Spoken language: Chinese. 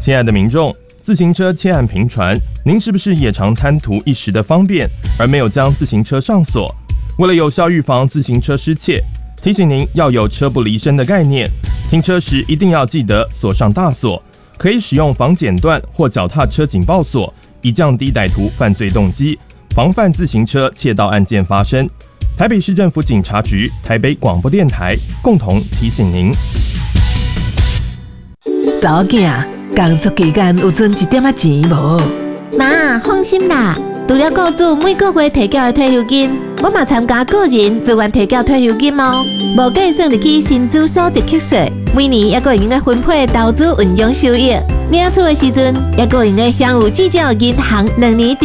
亲爱的民众，自行车窃案频传，您是不是也常贪图一时的方便，而没有将自行车上锁？为了有效预防自行车失窃，提醒您要有车不离身的概念，停车时一定要记得锁上大锁，可以使用防剪断或脚踏车警报锁，以降低歹徒犯罪动机，防范自行车窃盗案件发生。台北市政府警察局、台北广播电台共同提醒您。 查某囝，工作期间有存一点仔钱无？ 妈，放心啦，除了雇主每个月提缴的退休金，我嘛参加个人自愿提缴退休金哦，无计算入去薪资所得扣税，每年还佫会用个分配投资运用收益，领取的时阵还佫会用个享有至少银行2年